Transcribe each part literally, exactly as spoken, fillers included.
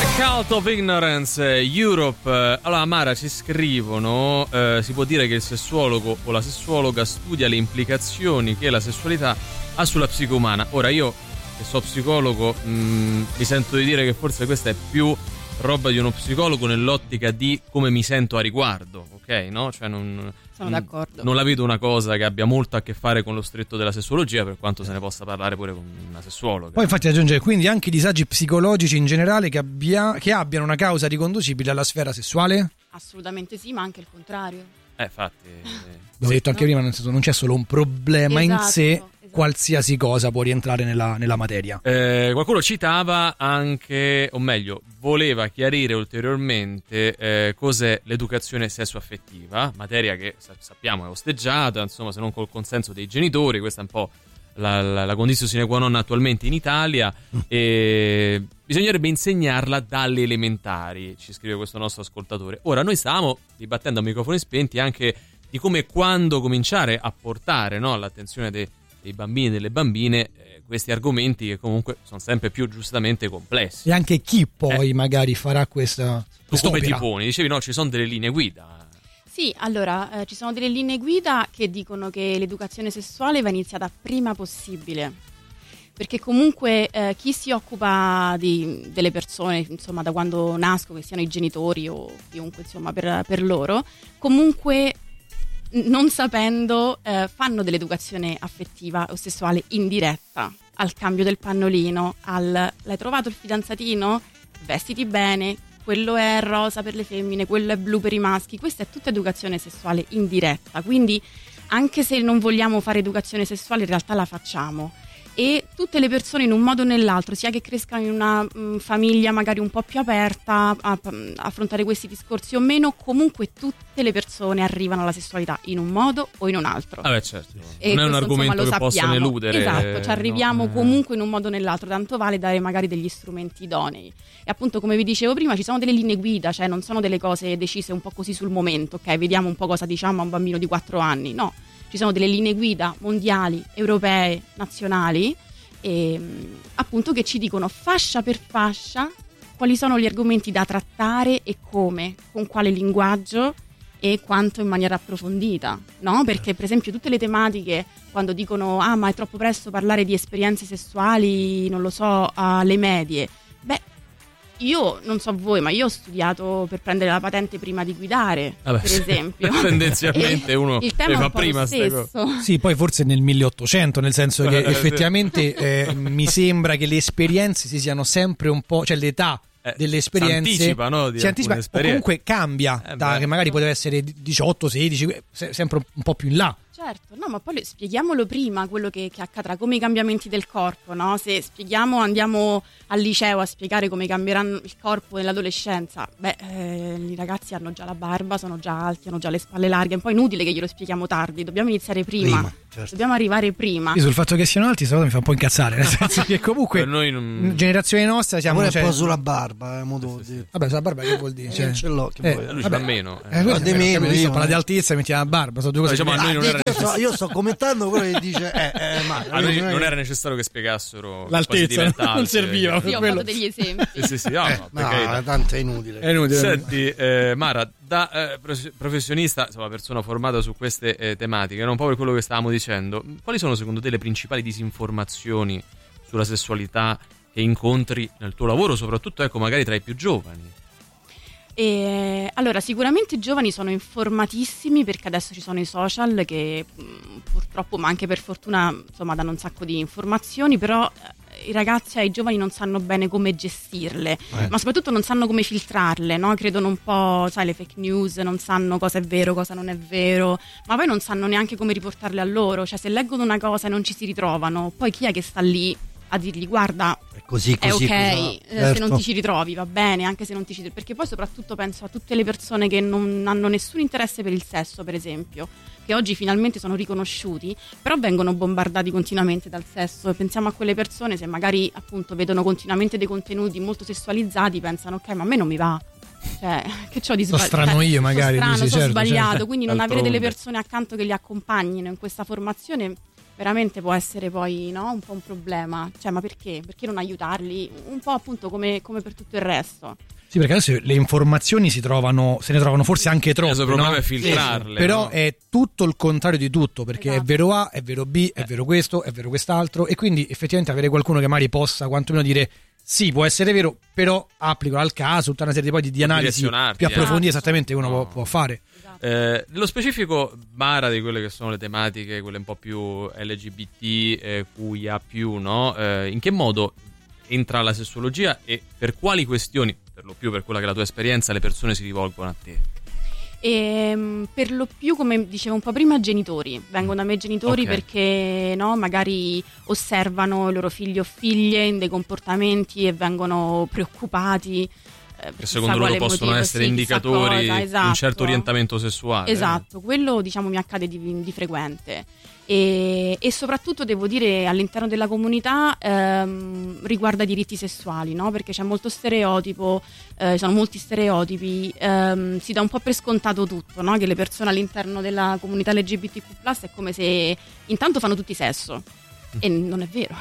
Cult of Ignorance, Europe. Allora Mara, ci scrivono, eh, si può dire che il sessuologo o la sessuologa studia le implicazioni che la sessualità ha sulla psiche umana. Ora io, che so psicologo, mh, mi sento di dire che forse questa è più roba di uno psicologo nell'ottica di come mi sento a riguardo, ok? No? Cioè non, sono d'accordo. Non la vedo una cosa che abbia molto a che fare con lo stretto della sessuologia, per quanto se ne possa parlare pure con una sessuologa. Poi infatti aggiunge quindi anche i disagi psicologici in generale che, abbia, che abbiano una causa riconducibile alla sfera sessuale? Assolutamente sì, ma anche il contrario. Eh, infatti. L'ho detto anche prima, nel senso non c'è solo un problema esatto, in sé. esatto. Qualsiasi cosa può rientrare nella, nella materia. Eh, qualcuno citava anche, o meglio, voleva chiarire ulteriormente eh, cos'è l'educazione sessuaffettiva, materia che sappiamo è osteggiata, insomma, se non col consenso dei genitori. Questa è un po' la, la, la condizione sine qua non attualmente in Italia. Mm. E bisognerebbe insegnarla dalle elementari, ci scrive questo nostro ascoltatore. Ora, noi stavamo dibattendo a microfoni spenti anche di come e quando cominciare a portare, no, all'attenzione dei dei bambini e delle bambine eh, questi argomenti che comunque sono sempre più giustamente complessi. E anche chi poi eh. magari farà questa tu come ti poni? Dicevi no, ci sono delle linee guida. Sì, allora eh, ci sono delle linee guida che dicono che l'educazione sessuale va iniziata prima possibile, perché comunque eh, chi si occupa di, delle persone, insomma, da quando nascono, che siano i genitori o chiunque, insomma, per, per loro, comunque non sapendo eh, fanno dell'educazione affettiva o sessuale indiretta, al cambio del pannolino, al l'hai trovato il fidanzatino? Vestiti bene, quello è rosa per le femmine, quello è blu per i maschi. Questa è tutta educazione sessuale indiretta, quindi anche se non vogliamo fare educazione sessuale in realtà la facciamo. E tutte le persone in un modo o nell'altro, sia che crescano in una mh, famiglia magari un po' più aperta a, a, a affrontare questi discorsi o meno, comunque tutte le persone arrivano alla sessualità in un modo o in un altro. Ah beh, certo. E non è un questo, argomento insomma, che possono eludere. Esatto, ci arriviamo no. comunque in un modo o nell'altro, tanto vale dare magari degli strumenti idonei. E appunto, come vi dicevo prima, ci sono delle linee guida, cioè non sono delle cose decise un po' così sul momento, ok, vediamo un po' cosa diciamo a un bambino di quattro anni, no. Ci sono delle linee guida mondiali, europee, nazionali, e appunto che ci dicono fascia per fascia quali sono gli argomenti da trattare e come, con quale linguaggio e quanto in maniera approfondita, no? Perché per esempio tutte le tematiche, quando dicono ah ma è troppo presto parlare di esperienze sessuali, non lo so, alle medie, beh, io non so voi, ma io ho studiato per prendere la patente prima di guidare. Vabbè, per esempio. Tendenzialmente uno il tema fa è un po' prima lo stesso. Sì, poi forse nel milleottocento, nel senso che effettivamente eh, mi sembra che le esperienze si siano sempre un po', cioè l'età eh, delle esperienze si anticipa, no? Di si anticipa o comunque cambia, eh, da, che magari poteva essere diciotto, sedici, sempre un po' più in là. Certo, no, ma poi spieghiamolo prima quello che, che accadrà, come i cambiamenti del corpo, no? Se spieghiamo, andiamo al liceo a spiegare come cambieranno il corpo nell'adolescenza, beh, eh, i ragazzi hanno già la barba, sono già alti, hanno già le spalle larghe, è un po' inutile che glielo spieghiamo tardi, dobbiamo iniziare prima, prima certo. Dobbiamo arrivare prima. Io sul fatto che siano alti, stavolta mi fa un po' incazzare, nel senso che comunque noi non... generazione nostra siamo... Pure cioè... un po' sulla barba, eh, modo sì, sì. Vabbè, sulla barba che vuol dire? Eh, cioè... ce l'ho, che eh, vuoi? Lui vabbè, fa meno. Eh, eh, di meno, io, io parla di altezza e metti la barba, sono due cose. Diciamo, a noi non era io, sto, io sto commentando quello che dice eh, eh, ma, a noi non era necessario che spiegassero l'altezza, non serviva. Sì, ho fatto degli esempi. Sì, sì, sì, no, eh, no, no tanto è inutile. È inutile. Senti, eh, Mara, da eh, professionista, insomma, persona formata su queste eh, tematiche, no? Un po' per quello che stavamo dicendo, quali sono secondo te le principali disinformazioni sulla sessualità che incontri nel tuo lavoro, soprattutto ecco magari tra i più giovani? E, allora, sicuramente i giovani sono informatissimi perché adesso ci sono i social che mh, purtroppo, ma anche per fortuna, insomma, danno un sacco di informazioni, però eh, i ragazzi e i giovani non sanno bene come gestirle, eh. ma soprattutto non sanno come filtrarle, no? Credono un po', sai, le fake news, non sanno cosa è vero, cosa non è vero, ma poi non sanno neanche come riportarle a loro, cioè se leggono una cosa e non ci si ritrovano, poi chi è che sta lì a dirgli guarda è così, così, è ok, così, eh, certo. se non ti ci ritrovi va bene, anche se non ti ci ritrovi, perché poi soprattutto penso a tutte le persone che non hanno nessun interesse per il sesso, per esempio, che oggi finalmente sono riconosciuti, però vengono bombardati continuamente dal sesso, e pensiamo a quelle persone, se magari appunto vedono continuamente dei contenuti molto sessualizzati, pensano ok, ma a me non mi va, cioè che c'ho di sbagliato, so strano io magari so strano, dici, so certo, sbagliato, certo. quindi non avere delle persone accanto che li accompagnino in questa formazione veramente può essere poi, no, un po' un problema. Cioè, ma perché? Perché non aiutarli? Un po' appunto come, come per tutto il resto. Sì, perché adesso le informazioni si trovano, se ne trovano forse anche troppe. Il problema no? è filtrarle. Sì, però no? è tutto il contrario di tutto, perché esatto. è vero A, è vero B, è eh. vero questo, è vero quest'altro, e quindi effettivamente avere qualcuno che magari possa quantomeno dire sì, può essere vero, però applico al caso tutta una serie poi di, di analisi più approfondite, eh. esattamente uno no. può, può fare. Esatto. Eh, nello specifico, Mara, di quelle che sono le tematiche, quelle un po' più L G B T, eh, Q I A più, no? Eh, in che modo entra la sessuologia e per quali questioni, per lo più per quella che è la tua esperienza, le persone si rivolgono a te? E, per lo più, come dicevo un po' prima, genitori vengono da me genitori okay. perché no, magari osservano i loro figli o figlie in dei comportamenti e vengono preoccupati eh, che secondo loro possono motivo, essere sì, indicatori cosa, esatto. di un certo orientamento sessuale. Esatto, quello diciamo mi accade di, di frequente. E, e soprattutto devo dire all'interno della comunità ehm, riguarda i diritti sessuali, no? Perché c'è molto stereotipo, eh, sono molti stereotipi, ehm, si dà un po' per scontato tutto, no? Che le persone all'interno della comunità L G B T Q plus è come se intanto fanno tutti sesso. E non è vero,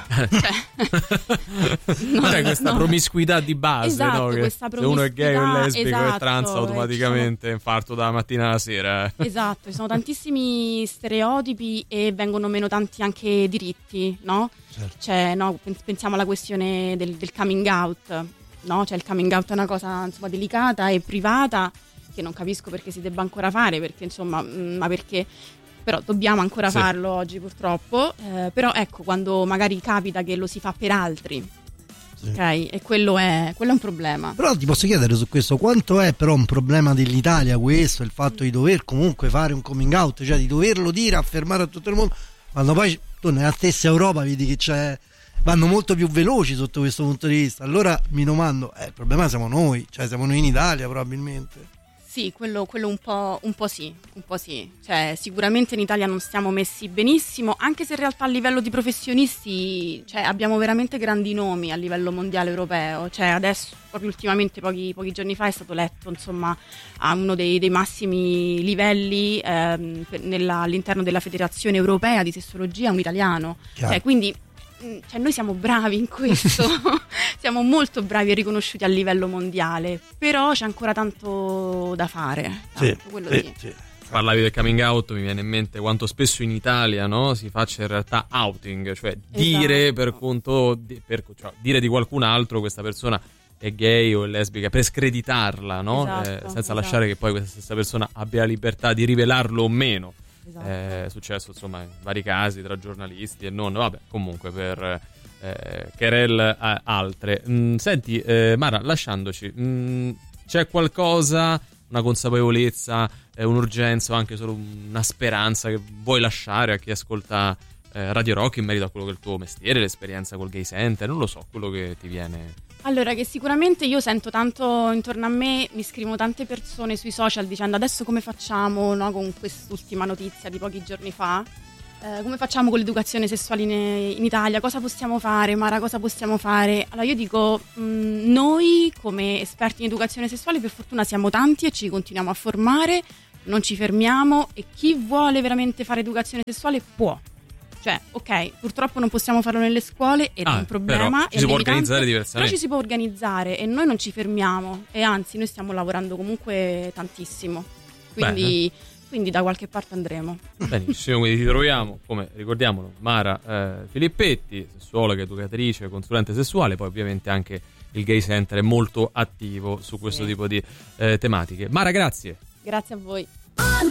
cioè, non c'è questa no. promiscuità di base, esatto, no? Che questa se uno è gay o lesbico esatto, e trans automaticamente sono... infarto dalla mattina alla sera. Esatto, ci sono tantissimi stereotipi e vengono meno tanti anche diritti, no? Certo. Cioè, no, pensiamo alla questione del, del coming out, no? Cioè il coming out è una cosa insomma delicata e privata che non capisco perché si debba ancora fare, perché insomma, mh, ma perché però dobbiamo ancora sì. farlo oggi purtroppo, eh, però ecco, quando magari capita che lo si fa per altri, sì. ok, e quello è, quello è un problema. Però ti posso chiedere su questo, quanto è però un problema dell'Italia questo, il fatto di dover comunque fare un coming out, cioè di doverlo dire, affermare a tutto il mondo, quando poi tu nella stessa Europa vedi che c'è, vanno molto più veloci sotto questo punto di vista. Allora mi domando, eh, il problema siamo noi, cioè siamo noi in Italia probabilmente. Sì, quello, quello un po', un po' sì, un po' sì. Cioè, sicuramente in Italia non stiamo messi benissimo, anche se in realtà a livello di professionisti, cioè, abbiamo veramente grandi nomi a livello mondiale europeo. Cioè, adesso, proprio ultimamente, pochi, pochi giorni fa, è stato letto, insomma, a uno dei, dei massimi livelli ehm, nella, all'interno della Federazione Europea di Sessologia, un italiano. Cioè, quindi... Cioè noi siamo bravi in questo, siamo molto bravi e riconosciuti a livello mondiale, però c'è ancora tanto da fare. Tanto, sì, quello sì, sì. sì. Parlavi del coming out, mi viene in mente quanto spesso in Italia, no, si faccia in realtà outing, cioè dire esatto. per conto per, cioè, dire di qualcun altro questa persona è gay o è lesbica, per screditarla, no? Esatto, eh, senza esatto. lasciare che poi questa stessa persona abbia la libertà di rivelarlo o meno. Esatto. È successo insomma in vari casi tra giornalisti e non, vabbè, comunque per eh, querel eh, altre. Mm, senti eh, Mara, lasciandoci, mm, c'è qualcosa, una consapevolezza, eh, un'urgenza o anche solo una speranza che vuoi lasciare a chi ascolta eh, Radio Rock in merito a quello che è il tuo mestiere, l'esperienza col Gay Center, non lo so, quello che ti viene? Allora, che sicuramente io sento tanto intorno a me, mi scrivono tante persone sui social dicendo adesso come facciamo, no, con quest'ultima notizia di pochi giorni fa, eh, come facciamo con l'educazione sessuale in, in Italia, cosa possiamo fare, Mara, cosa possiamo fare? Allora io dico, mh, noi come esperti in educazione sessuale per fortuna siamo tanti e ci continuiamo a formare, non ci fermiamo e chi vuole veramente fare educazione sessuale può. Cioè, ok, purtroppo non possiamo farlo nelle scuole ed ah, è un problema. Però ci si può organizzare diversamente. Però ci si può organizzare e noi non ci fermiamo e anzi noi stiamo lavorando comunque tantissimo. Quindi, quindi da qualche parte andremo. Benissimo, quindi ti troviamo, come ricordiamolo, Mara eh, Filippetti, sessuologa, educatrice, consulente sessuale, poi ovviamente anche il Gay Center è molto attivo su questo sì. tipo di eh, tematiche. Mara, grazie. Grazie a voi.